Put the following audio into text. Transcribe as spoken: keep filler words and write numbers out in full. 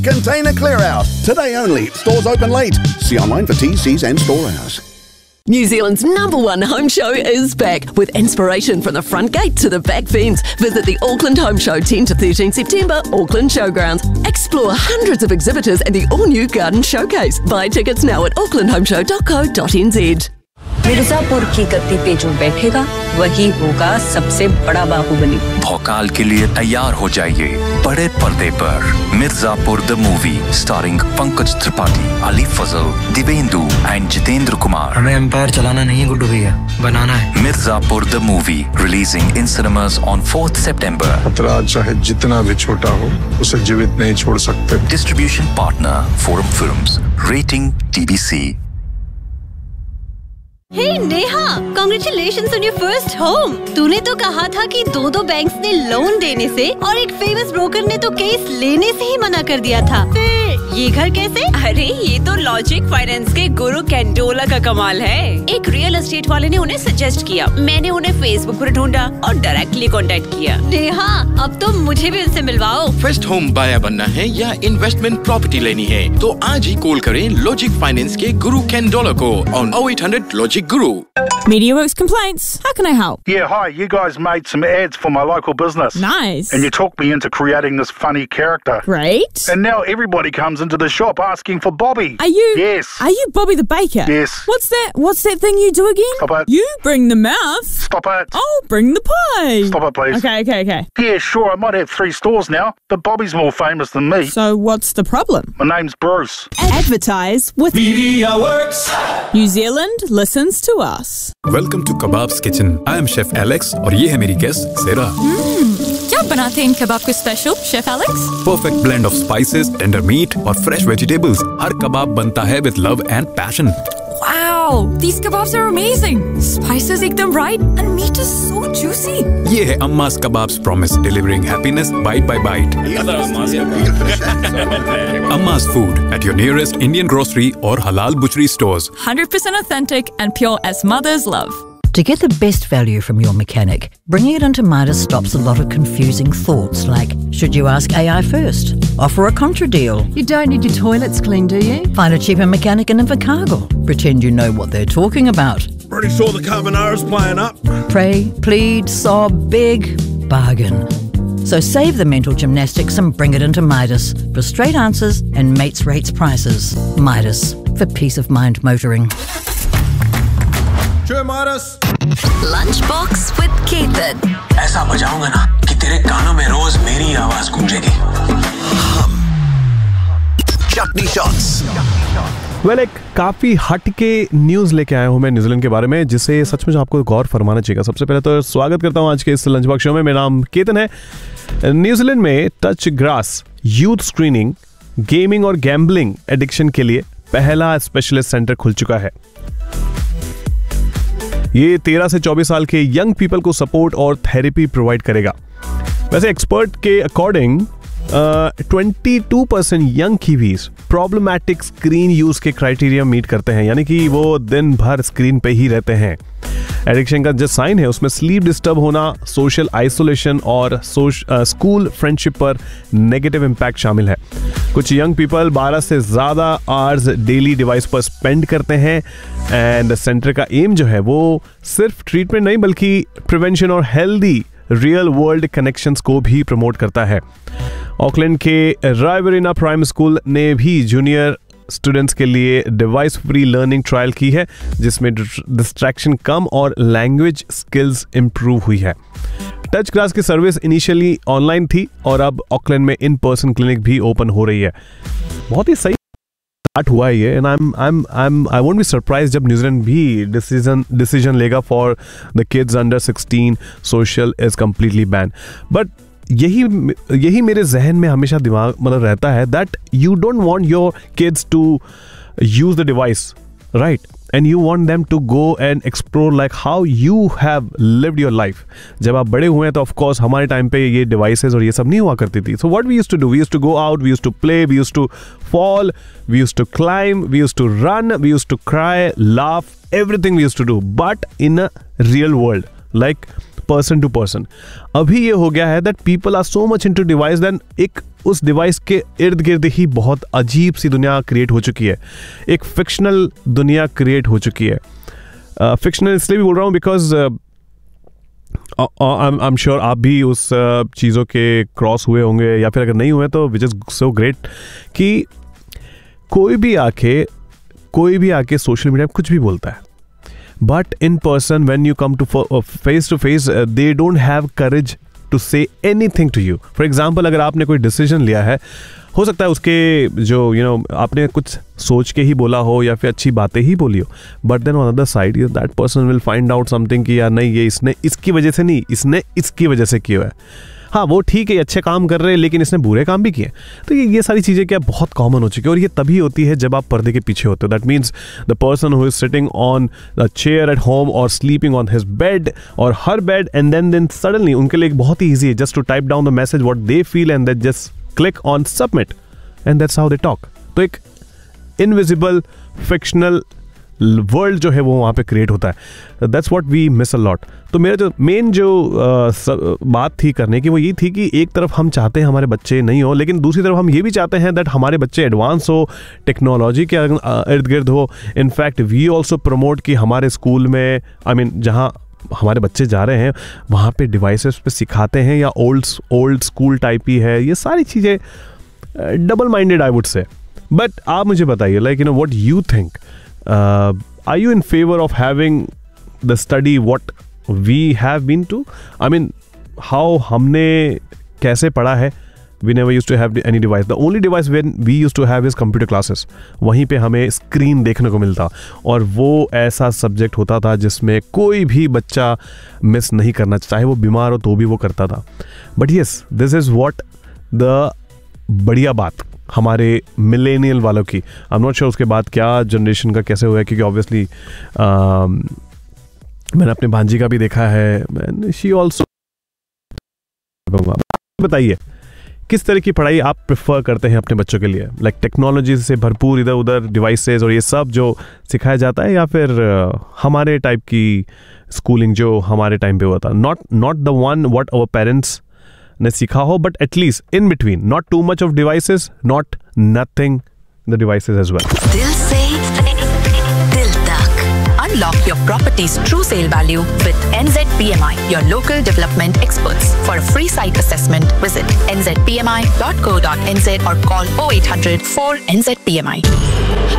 Container clear out. Today only. Stores open late. See online for T Cs and store hours. New Zealand's number one home show is back with inspiration from the front gate to the back fence. Visit the Auckland Home Show tenth to thirteenth September, Auckland Showgrounds. Explore hundreds of exhibitors and the all-new Garden Showcase. Buy tickets now at auckland home show dot co dot n z. Mirzapur की गद्दी पे जो बैठेगा वही होगा सबसे बड़ा बाहुबली। भौकाल के लिए तैयार हो जाइए बड़े पर्दे पर Mirzapur the movie starring Pankaj Tripathi, Ali Fazal, Divyendu and Jitendra Kumar. हमें एम्पायर चलाना नहीं गुड्डू भैया, बनाना है। Mirzapur the movie releasing in cinemas on fourth सितंबर। खतरा चाहे जितना भी छोटा हो उसे जीवित नहीं छोड़ सकते। Distribution partner forum films, rating T B C. Hey Neha, congratulations on your first home. तूने तो कहा था कि दो दो बैंक्स ने लोन देने से और एक फेमस ब्रोकर ने तो केस लेने से ही मना कर दिया था। फिर ये घर कैसे? अरे ये तो लॉजिक फाइनेंस के गुरु कैंडोला का कमाल है। एक रियल एस्टेट वाले ने उन्हें सजेस्ट किया, मैंने उन्हें फेसबुक पर ढूंढा और डायरेक्टली कांटेक्ट किया। नेहा, अब तो मुझे भी उनसे मिलवाओ। फर्स्ट होम बायर बनना है या इन्वेस्टमेंट प्रॉपर्टी लेनी है तो आज ही कॉल करें लॉजिक फाइनेंस के गुरु कैंडोला को on oh eight hundred Logic Guru. MediaWorks Complaints. How can I help? Yeah, hi. You guys made some ads for my local business. Nice. And you talked me into creating this funny character. Great. And now everybody comes into the shop asking for Bobby. Are you? Yes. Are you Bobby the baker? Yes. What's that? What's that thing you do again? Stop it. You bring the mouth. Stop it. I'll bring the pie. Stop it, please. Okay, okay, okay. Yeah, sure. I might have three stores now, but Bobby's more famous than me. So what's the problem? My name's Bruce. Advertise with MediaWorks. New Zealand listens to us. Welcome to kebabs kitchen. I am chef Alex और ये है मेरी guest सेरा। क्या बनाते हैं इन कबाब को special, chef Alex? Perfect blend of spices, tender meet और fresh vegetables. हर कबाब बनता है with love and passion. Wow, these kebabs are amazing. Spices ekdam right and meat is so juicy. ये है अम्मा's Kebabs Promise, delivering happiness bite by bite. Amma's Food at your nearest Indian grocery or halal butchery stores. one hundred percent authentic and pure as mother's love. To get the best value from your mechanic, bringing it into Midas stops a lot of confusing thoughts like, should you ask A I first? Offer a contra deal. You don't need your toilets cleaned, do you? Find a cheaper mechanic in Invercargill. Pretend you know what they're talking about. Pretty sure the carbonara's playing up. Pray, plead, sob, beg, bargain. So save the mental gymnastics and bring it into Midas for straight answers and mates rates prices. Midas, for peace of mind motoring. Sure, Midas. Lunchbox with Keithan. ऐसा बजाऊंगा ना कि तेरे कानों में रोज मेरी आवाज गूंजेगी। Chutney Shots. Well well, एक काफ़ी हटके न्यूज़ लेके आया हूँ मैं न्यूजीलैंड के बारे में, जिसे सचमुच आपको गौर फरमाना चाहिए। सबसे पहले तो स्वागत करता हूँ आज के इस लंच बॉक्स शो में। मेरा नाम केतन है। न्यूजीलैंड में touch grass youth screening, gaming और गैम्बलिंग एडिक्शन के लिए पहला स्पेशलिस्ट सेंटर खुल चुका है। ये तेरह से चौबीस साल के यंग पीपल को सपोर्ट और थेरेपी प्रोवाइड करेगा। वैसे एक्सपर्ट के according twenty two percent young Kiwis problematic screen use के क्राइटेरिया मीट करते हैं, यानी कि वो दिन भर स्क्रीन पे ही रहते हैं। एडिक्शन का जो साइन है उसमें स्लीप डिस्टर्ब होना, सोशल आइसोलेशन और स्कूल फ्रेंडशिप पर नेगेटिव इम्पैक्ट शामिल है। कुछ यंग पीपल बारह से ज़्यादा आवर्स डेली डिवाइस पर स्पेंड करते हैं एंड सेंटर का एम जो है वो सिर्फ ट्रीटमेंट नहीं बल्कि प्रिवेंशन और हेल्दी रियल वर्ल्ड कनेक्शंस को भी प्रमोट करता है। ऑकलैंड के राइवरिना प्राइम स्कूल ने भी जूनियर स्टूडेंट्स के लिए डिवाइस फ्री लर्निंग ट्रायल की है, जिसमें डिस्ट्रैक्शन कम और लैंग्वेज स्किल्स इंप्रूव हुई है। टच ग्रास की सर्विस इनिशियली ऑनलाइन थी और अब ऑकलैंड में इन पर्सन क्लिनिक भी ओपन हो रही है। बहुत ही सही स्टार्ट हुआ है ये, and I am I am I am I won't be surprise जब न्यूजीलैंड भी डिसीजन डिसीजन लेगा for the kids under sixteen social is completely ban. But यही यही मेरे जहन में हमेशा दिमाग मतलब रहता है that you don't want your kids to use the device, right, and you want them to go and explore like how you have lived your life. जब आप बड़े हुए हैं तो ऑफ कोर्स हमारे टाइम पे ये डिवाइसेस और ये सब नहीं हुआ करती थी। So what we used to do, we used to go out, we used to play, we used to fall, we used to climb, we used to run, we used to cry, laugh, everything we used to do, but in a real world like person to person. अभी ये हो गया है that people are so much into device then एक उस device के इर्द गिर्द ही बहुत अजीब सी दुनिया क्रिएट हो चुकी है, एक फिक्शनल दुनिया क्रिएट हो चुकी है। फिक्शनल uh, इसलिए भी बोल रहा हूँ बिकॉज आई एम श्योर आप भी उस uh, चीज़ों के क्रॉस हुए होंगे, या फिर अगर नहीं हुए तो विच इज़ सो ग्रेट कि कोई भी आके कोई भी आके सोशल मीडिया में कुछ भी बोलता है, but in person when you come to face to face they don't have courage to say anything to you. For example, अगर आपने कोई डिसीजन लिया है, हो सकता है उसके जो यू नो आपने कुछ सोच के ही बोला हो या फिर अच्छी बातें ही बोली हो, but then on other side that person will find out something कि यार नहीं, ये इसने इसकी वजह से नहीं, इसने इसकी वजह से किया है। हाँ, वो ठीक है, अच्छे काम कर रहे हैं, लेकिन इसने बुरे काम भी किए। तो ये ये सारी चीज़ें क्या बहुत कॉमन हो चुकी है, और ये तभी होती है जब आप पर्दे के पीछे होते हो। That means the person who is sitting on the chair at home और स्लीपिंग ऑन हिज बेड और हर bed, and then then suddenly उनके लिए एक बहुत ही ईजी है just to type down the message what they feel and then just click on submit and that's how they talk. तो एक invisible fictional world जो है वो वहाँ पे क्रिएट होता है। That's what we miss a lot. तो मेरा जो मेन जो uh, बात थी करने की वो ये थी कि एक तरफ हम चाहते हैं हमारे बच्चे नहीं हो, लेकिन दूसरी तरफ हम ये भी चाहते हैं दैट हमारे बच्चे एडवांस हो, टेक्नोलॉजी के इर्द गिर्द हो। इनफैक्ट वी ऑल्सो प्रमोट कि हमारे स्कूल में आई मीन जहाँ हमारे बच्चे जा रहे हैं वहाँ पे डिवाइसेस पे सिखाते हैं या ओल्ड ओल्ड स्कूल टाइप ही है। ये सारी चीज़ें double minded I would say. But आप मुझे बताइए, like you know what you think, are you in favour of having the study what we have been to? I mean how हमने कैसे पढ़ा है। We never used to have any device. The only device when we used to have is computer classes. वहीं पे हमें screen देखने को मिलता, और वो ऐसा सब्जेक्ट होता था जिसमें कोई भी बच्चा मिस नहीं करना, चाहे वो बीमार हो तो भी वो करता था। But yes, this is what the बढ़िया बात हमारे मिलेनियल वालों की। आई एम नॉट श्योर उसके बाद क्या जनरेशन का कैसे हुआ, क्योंकि ऑब्वियसली मैंने अपने भांजी का भी देखा है, शी ऑल्सो। बताइए किस तरह की पढ़ाई आप प्रेफर करते हैं अपने बच्चों के लिए, लाइक टेक्नोलॉजी से भरपूर इधर उधर डिवाइसेस और ये सब जो सिखाया जाता है, या फिर हमारे टाइप की स्कूलिंग जो हमारे टाइम पे हुआ था, not not the one what our parents ने सीखा हो, but at least in between, not too much of devices, not nothing the devices as well. दिल से दिल तक unlock your property's true sale value with N Z P M I, your local development experts. For a free site assessment, visit n z p m i dot co dot n z or call oh eight hundred four N Z P M I.